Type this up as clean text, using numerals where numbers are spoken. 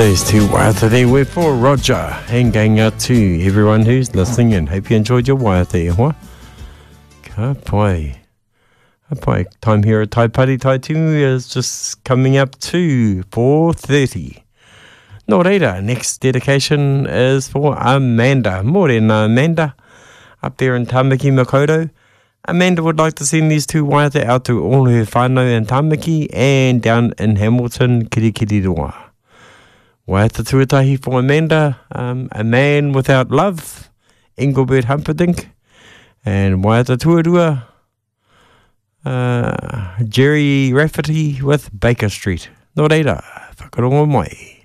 Those two waiata there were for Roger and going out to everyone who's listening, and hope you enjoyed your waiata e hoa. Ka pai. Time here at Taipari Taitumu is just coming up to 4:30. Nō reira, next dedication is for Amanda. Morena Amanda, up there in Tamaki, Makaurau. Amanda would like to send these two waiata out to all her whānau in Tamaki and down in Hamilton, Kirikiriroa. Waiata tuatahi for Amanda, A Man Without Love, Engelbert Humperdinck, and waiata tuarua, Jerry Rafferty with Baker Street. Nō reira, whakarongo mai.